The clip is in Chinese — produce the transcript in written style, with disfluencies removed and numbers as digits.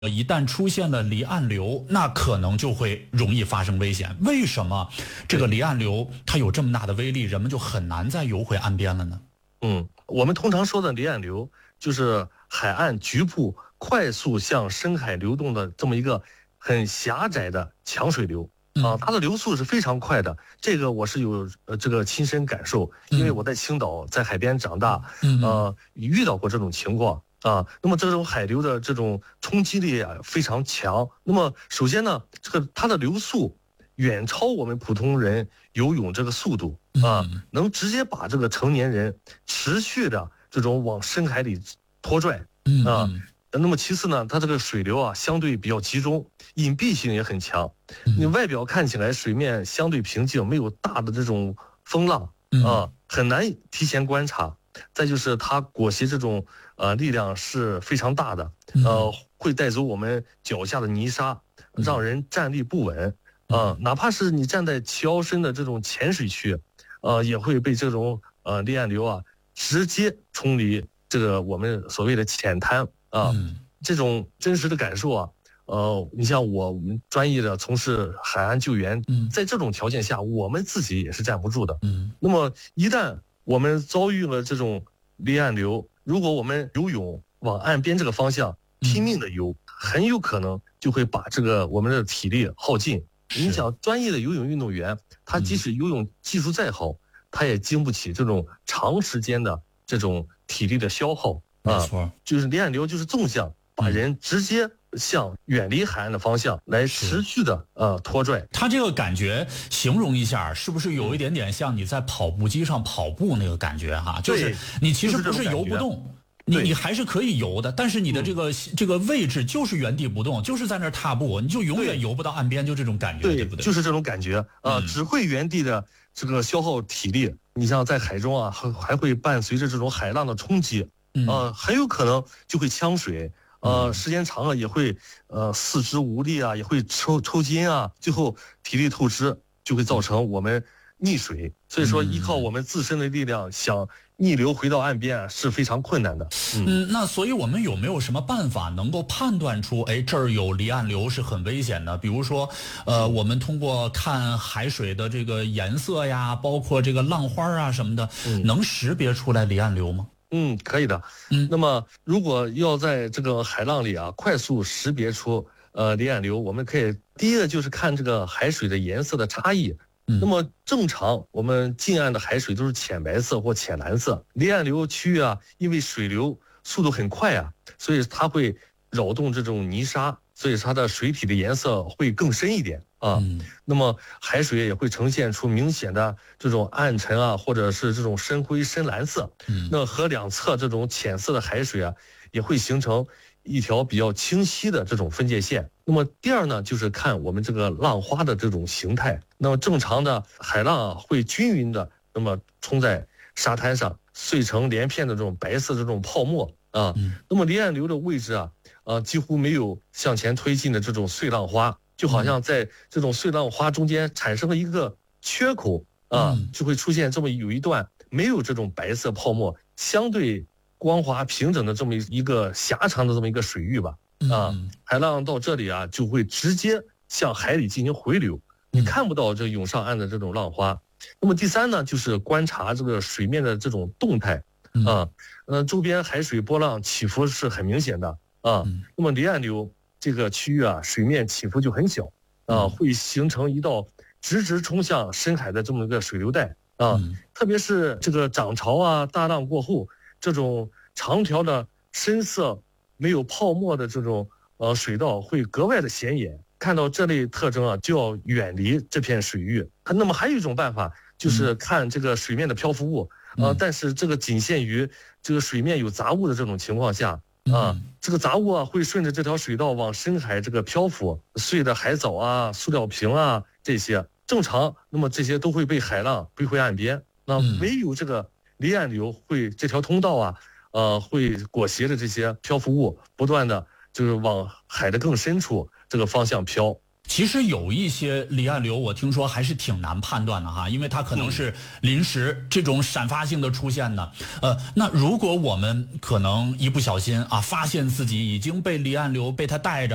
一旦出现了离岸流，那可能就会容易发生危险。为什么这个离岸流它有这么大的威力，人们就很难再游回岸边了呢？ 我们通常说的离岸流就是海岸局部快速向深海流动的这么一个很狭窄的强水流啊，它的流速是非常快的。这个我是有这个亲身感受，因为我在青岛在海边长大，遇到过这种情况。那么这种海流的这种冲击力啊非常强。那么首先呢，它的流速远超我们普通人游泳这个速度能直接把这个成年人持续的这种往深海里拖拽那么其次呢，它这个水流啊相对比较集中，隐蔽性也很强。你外表看起来水面相对平静，没有大的这种风浪很难提前观察。再就是它裹挟这种力量是非常大的，会带走我们脚下的泥沙，让人站立不稳哪怕是你站在齐腰深的这种浅水区也会被这种离岸流啊直接冲离这个我们所谓的浅滩这种真实的感受啊你像我们专业的从事海岸救援在这种条件下我们自己也是站不住的那么一旦我们遭遇了这种离岸流，如果我们游泳往岸边这个方向拼命的游，很有可能就会把这个我们的体力耗尽。你想专业的游泳运动员，他即使游泳技术再好，他也经不起这种长时间的这种体力的消耗没错， 就是离岸流就是纵向把人直接向远离海岸的方向来持续的拖拽。 他这个感觉形容一下，是不是有一点点像你在跑步机上跑步那个感觉哈？就是你其实不是游不动，你还是可以游的，但是你的这个位置就是原地不动，就是在那儿踏步，你就永远游不到岸边，就这种感觉，对不对？ 就是这种感觉只会原地的这个消耗体力。你像在海中啊，还会伴随着这种海浪的冲击很有可能就会呛水。时间长了也会四肢无力啊，也会抽筋啊，最后体力透支，就会造成我们溺水。所以说依靠我们自身的力量想逆流回到岸边是非常困难的。 那所以我们有没有什么办法能够判断出这儿有离岸流是很危险的？比如说我们通过看海水的这个颜色呀，包括这个浪花啊什么的能识别出来离岸流吗？ 可以的。那么如果要在这个海浪里快速识别出离岸流，我们可以第一个就是看这个海水的颜色的差异。那么正常我们近岸的海水都是浅白色或浅蓝色，离岸流区域因为水流速度很快所以它会扰动这种泥沙，所以它的水体的颜色会更深一点那么海水也会呈现出明显的这种暗沉或者是这种深灰深蓝色那和两侧这种浅色的海水也会形成一条比较清晰的这种分界线。那么第二呢，就是看我们这个浪花的这种形态。那么正常的海浪会均匀的那么冲在沙滩上，碎成连片的这种白色的这种泡沫那么离岸流的位置几乎没有向前推进的这种碎浪花，就好像在这种碎浪花中间产生了一个缺口就会出现这么有一段没有这种白色泡沫，相对光滑平整的这么一个狭长的这么一个水域吧海浪到这里就会直接向海里进行回流，你看不到这涌上岸的这种浪花。那么第三呢，就是观察这个水面的这种动态周边海水波浪起伏是很明显的那么离岸流这个区域水面起伏就很小会形成一道直冲向深海的这么一个水流带特别是这个涨潮大浪过后，这种长条的深色没有泡沫的这种水道会格外的显眼。看到这类特征就要远离这片水域。那么还有一种办法就是看这个水面的漂浮物但是这个仅限于这个水面有杂物的这种情况下这个杂物会顺着这条水道往深海这个漂浮，碎的海藻塑料瓶这些正常，那么这些都会被海浪推回岸边。那唯有这个离岸流会这条通道会裹挟着这些漂浮物不断的就是往海的更深处这个方向飘。 其实有一些离岸流我听说还是挺难判断的哈，因为它可能是临时这种闪发性的出现的那如果我们可能一不小心发现自己已经被离岸流被它带着